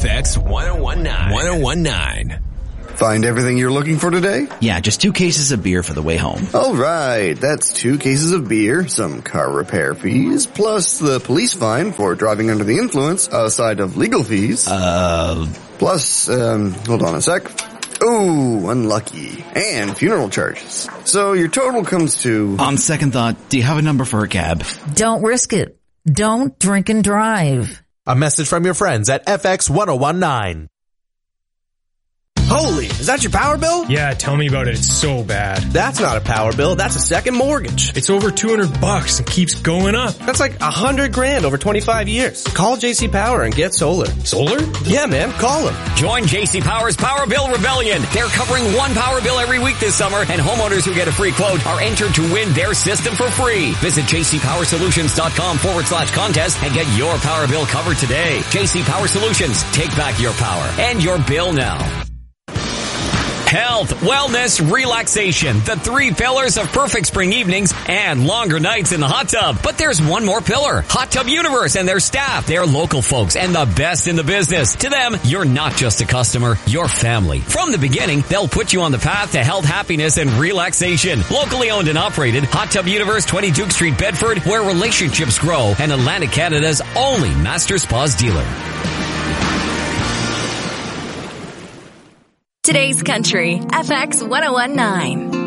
FX 1019. 1019. Find everything you're looking for today? Yeah, just 2 cases of beer for the way home. All right, that's 2 cases of beer, some car repair fees, plus the police fine for driving under the influence, aside of legal fees. Plus, hold on a sec. Oh, unlucky. And funeral charges. So your total comes to... On second thought, do you have a number for a cab? Don't risk it. Don't drink and drive. A message from your friends at FX 1019. Holy, is that your power bill? Yeah, tell me about it. It's so bad. That's not a power bill. That's a second mortgage. It's over $200 and keeps going up. That's like $100,000 over 25 years. Call JC Power and get solar. Solar? Yeah, man. Call them. Join JC Power's Power Bill Rebellion. They're covering one power bill every week this summer, and homeowners who get a free quote are entered to win their system for free. Visit jcpowersolutions.com/contest and get your power bill covered today. JC Power Solutions. Take back your power and your bill now. Health, wellness, relaxation, the 3 pillars of perfect spring evenings and longer nights in the hot tub. But there's one more pillar, Hot Tub Universe and their staff. They're local folks and the best in the business. To them, you're not just a customer, you're family. From the beginning, they'll put you on the path to health, happiness, and relaxation. Locally owned and operated, Hot Tub Universe, 20 Duke Street, Bedford, where relationships grow, and Atlantic Canada's only Master Spas dealer. Today's Country, FX 1019.